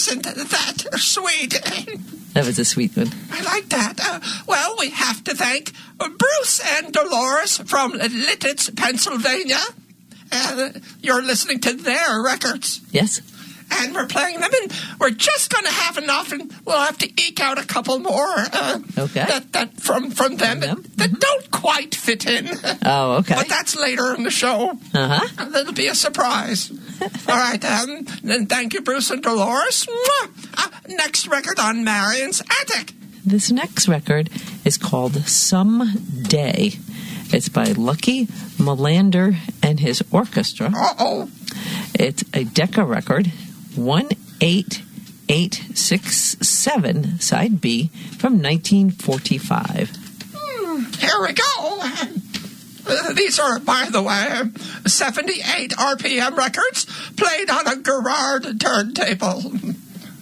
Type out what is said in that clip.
Isn't that sweet? That was a sweet one. I like that. Well, we have to thank Bruce and Dolores from Lititz, Pennsylvania. You're listening to their records. Yes. And we're playing them, and we're just going to have enough, and we'll have to eke out a couple more that from them that don't quite fit in. Oh, okay. But that's later in the show. Uh-huh. That'll be a surprise. All right, then thank you, Bruce and Dolores. Next record on Marion's Attic. This next record is called Someday. It's by Lucky Melander and his orchestra. Uh-oh. It's a Decca record, 18867, side B, from 1945. Here we go. These are, by the way, 78 RPM records played on a Garrard turntable.